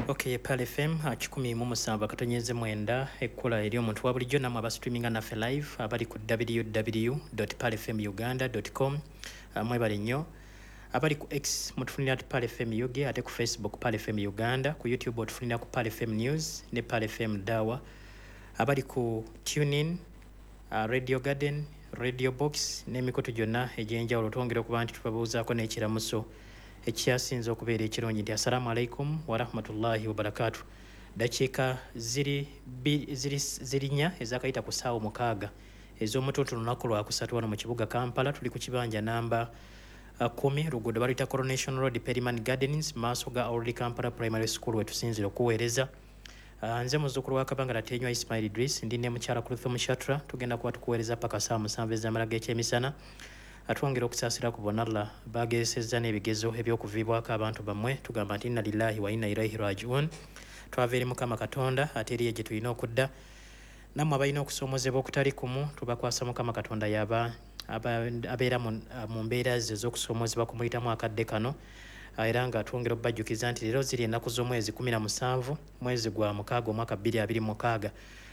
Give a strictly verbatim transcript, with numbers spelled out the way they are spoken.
Okay, Pal F M kikumi mu musanvu akatonyeze mwenda ekkola eri omuntu wa bulijjo namwe abastreaminga naffe live abali ku w w w dot pal f m uganda dot com mwebale nnyo abali ku X mutufunira ku Pal F M U G ate ku Facebook Pal F M Uganda, ku YouTube otufunira ku Pal F M News ne Pal F M Dawa, abali ku TuneIn, uh, Radio Garden, Radio Box n'emikutu gyonna egy'enjawulo twongera okuba nti tubabuuzaako n'ekiramuso ekyasinze okubeera ekirungi nti assalamu alaikum wa rahmatullahi wa barakatuh. Dakiika ziri ziri zirinya ezakayita ku ssaawa mukaaga ez'omutuutu lunaku lwa kusatu wano mu kibuga Kampala. Tuli ku kibanja namba uh, kumi luguudo baluyita Coronation Road, Periman Gardens, maaso ga Old Kampala Primary School wetusinzira okuweereza. Uh, nze muzzukulu wa Kabangala Tenywa Ismail Idris ndi ne mukyala Kulutho Mushatra tugenda kuba tukuweereza paka saa musanvu ez'amala g'ekyemisana. Atwongera okusaasira ku bonalla baagezesezza n'ebigezo eby'okuviibwako abantu bammwe tugamba nti inna lillahi wa inna ilaihi rajiun. Twava eri Mukama Katonda ate eriye gye tulina okudda. Nammwe abalina okusoomozebwa okutali kumu tubakwasa Mukama Katonda yaba abeera mu, mu mbeera ze ez'okusoomozebwa kumuyitamu akadde kano. Era nga twongera okubajjukiza nti leero ziri ennaku z'omwezi kumi na musanvu mwezi gwa mukaaga omwaka bbiri abiri mu mukaaga.